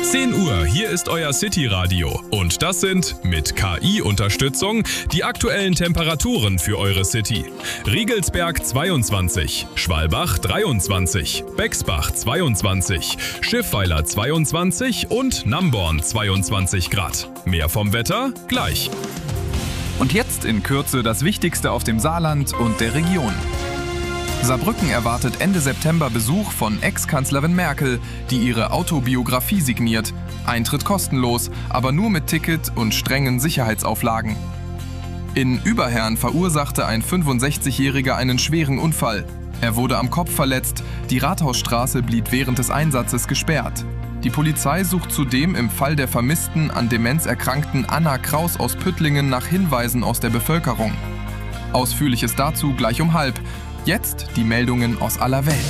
10 Uhr, hier ist euer City-Radio. Und das sind, mit KI-Unterstützung, die aktuellen Temperaturen für eure City. Riegelsberg 22, Schwalbach 23, Bexbach 22, Schiffweiler 22 und Namborn 22 Grad. Mehr vom Wetter gleich. Und jetzt in Kürze das Wichtigste auf dem Saarland und der Region. Saarbrücken erwartet Ende September Besuch von Ex-Kanzlerin Merkel, die ihre Autobiografie signiert. Eintritt kostenlos, aber nur mit Ticket und strengen Sicherheitsauflagen. In Überherrn verursachte ein 65-Jähriger einen schweren Unfall. Er wurde am Kopf verletzt, die Rathausstraße blieb während des Einsatzes gesperrt. Die Polizei sucht zudem im Fall der vermissten, an Demenz erkrankten Anna Kraus aus Püttlingen nach Hinweisen aus der Bevölkerung. Ausführliches dazu gleich um 12:30. Jetzt die Meldungen aus aller Welt.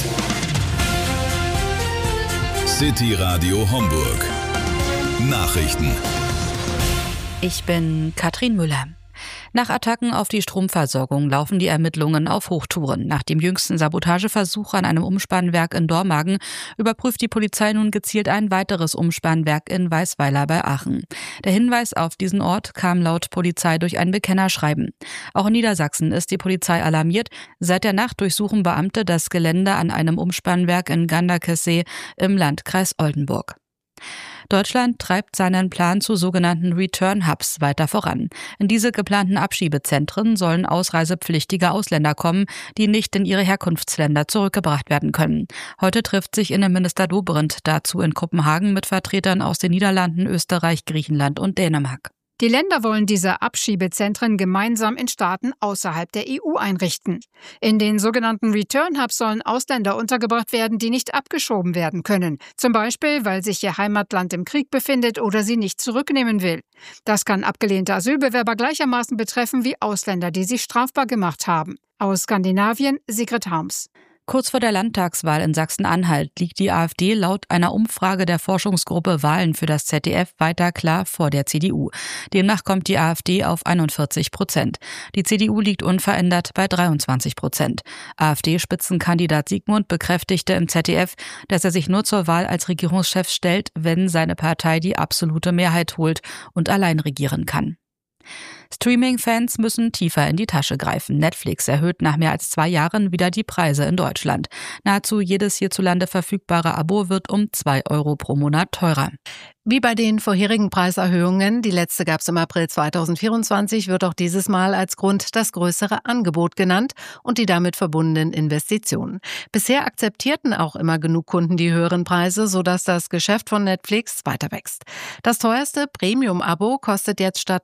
City Radio Homburg. Nachrichten. Ich bin Katrin Müller. Nach Attacken auf die Stromversorgung laufen die Ermittlungen auf Hochtouren. Nach dem jüngsten Sabotageversuch an einem Umspannwerk in Dormagen überprüft die Polizei nun gezielt ein weiteres Umspannwerk in Weisweiler bei Aachen. Der Hinweis auf diesen Ort kam laut Polizei durch ein Bekennerschreiben. Auch in Niedersachsen ist die Polizei alarmiert. Seit der Nacht durchsuchen Beamte das Gelände an einem Umspannwerk in Ganderkessee im Landkreis Oldenburg. Deutschland treibt seinen Plan zu sogenannten Return-Hubs weiter voran. In diese geplanten Abschiebezentren sollen ausreisepflichtige Ausländer kommen, die nicht in ihre Herkunftsländer zurückgebracht werden können. Heute trifft sich Innenminister Dobrindt dazu in Kopenhagen mit Vertretern aus den Niederlanden, Österreich, Griechenland und Dänemark. Die Länder wollen diese Abschiebezentren gemeinsam in Staaten außerhalb der EU einrichten. In den sogenannten Return-Hubs sollen Ausländer untergebracht werden, die nicht abgeschoben werden können. Zum Beispiel, weil sich ihr Heimatland im Krieg befindet oder sie nicht zurücknehmen will. Das kann abgelehnte Asylbewerber gleichermaßen betreffen wie Ausländer, die sich strafbar gemacht haben. Aus Skandinavien, Sigrid Harms. Kurz vor der Landtagswahl in Sachsen-Anhalt liegt die AfD laut einer Umfrage der Forschungsgruppe Wahlen für das ZDF weiter klar vor der CDU. Demnach kommt die AfD auf 41%. Die CDU liegt unverändert bei 23%. AfD-Spitzenkandidat Sigmund bekräftigte im ZDF, dass er sich nur zur Wahl als Regierungschef stellt, wenn seine Partei die absolute Mehrheit holt und allein regieren kann. Streaming-Fans müssen tiefer in die Tasche greifen. Netflix erhöht nach mehr als 2 Jahren wieder die Preise in Deutschland. Nahezu jedes hierzulande verfügbare Abo wird um 2 € pro Monat teurer. Wie bei den vorherigen Preiserhöhungen, die letzte gab es im April 2024, wird auch dieses Mal als Grund das größere Angebot genannt und die damit verbundenen Investitionen. Bisher akzeptierten auch immer genug Kunden die höheren Preise, sodass das Geschäft von Netflix weiter wächst. Das teuerste Premium-Abo kostet jetzt statt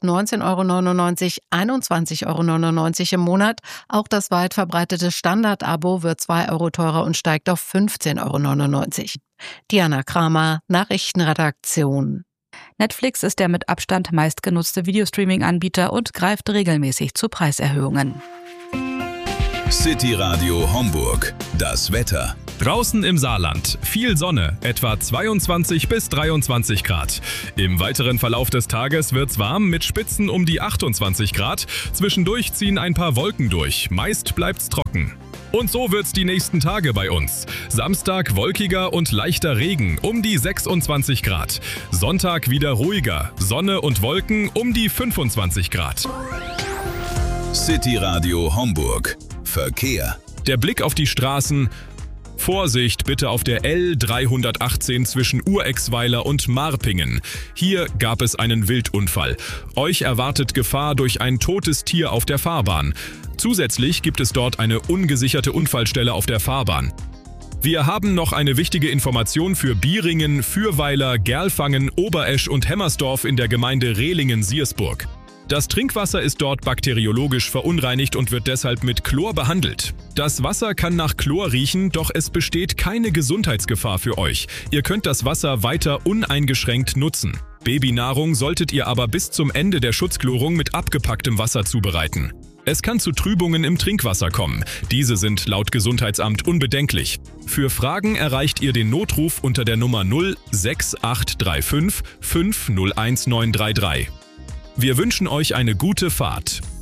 19,99 € 21,99 € im Monat. Auch das weit verbreitete Standard-Abo wird 2 € teurer und steigt auf 15,99 €. Diana Kramer, Nachrichtenredaktion. Netflix ist der mit Abstand meistgenutzte Videostreaming-Anbieter und greift regelmäßig zu Preiserhöhungen. City Radio Homburg. Das Wetter. Draußen im Saarland viel Sonne, etwa 22 bis 23 Grad. Im weiteren Verlauf des Tages wird's warm mit Spitzen um die 28 Grad. Zwischendurch ziehen ein paar Wolken durch, meist bleibt's trocken. Und so wird's die nächsten Tage bei uns. Samstag wolkiger und leichter Regen um die 26 Grad. Sonntag wieder ruhiger, Sonne und Wolken um die 25 Grad. City Radio Homburg. Verkehr. Der Blick auf die Straßen. Vorsicht bitte auf der L318 zwischen Urexweiler und Marpingen. Hier gab es einen Wildunfall. Euch erwartet Gefahr durch ein totes Tier auf der Fahrbahn. Zusätzlich gibt es dort eine ungesicherte Unfallstelle auf der Fahrbahn. Wir haben noch eine wichtige Information für Bieringen, Fürweiler, Gerlfangen, Oberesch und Hemmersdorf in der Gemeinde Rehlingen-Siersburg. Das Trinkwasser ist dort bakteriologisch verunreinigt und wird deshalb mit Chlor behandelt. Das Wasser kann nach Chlor riechen, doch es besteht keine Gesundheitsgefahr für euch. Ihr könnt das Wasser weiter uneingeschränkt nutzen. Babynahrung solltet ihr aber bis zum Ende der Schutzchlorung mit abgepacktem Wasser zubereiten. Es kann zu Trübungen im Trinkwasser kommen. Diese sind laut Gesundheitsamt unbedenklich. Für Fragen erreicht ihr den Notruf unter der Nummer 06835 501933. Wir wünschen euch eine gute Fahrt.